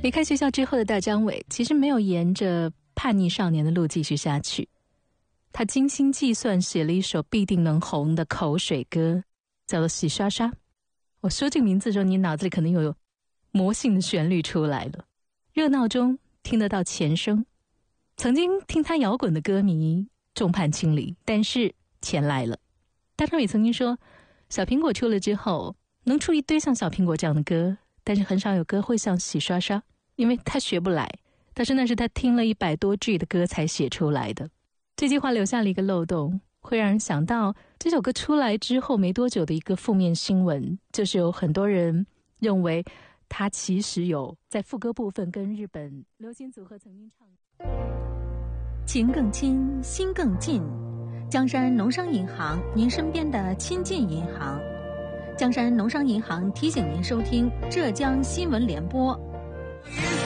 离开学校之后的大张伟其实没有沿着叛逆少年的路继续下去，他精心计算写了一首必定能红的口水歌，叫做《洗刷刷》。我说这个名字的时候，你脑子里可能有魔性的旋律出来了，热闹中听得到前声。曾经听他摇滚的歌迷众叛亲离，但是钱来了。大张伟曾经说，小苹果出了之后能出一堆像小苹果这样的歌，但是很少有歌会像洗刷刷，因为他学不来，但是那是他听了100多句的歌才写出来的。这句话留下了一个漏洞，会让人想到这首歌出来之后没多久的一个负面新闻，就是有很多人认为他其实有在副歌部分跟日本流行组合曾经唱。 情更亲，心更近，江山农商银行，您身边的亲近银行。江山农商银行提醒您收听浙江新闻联播。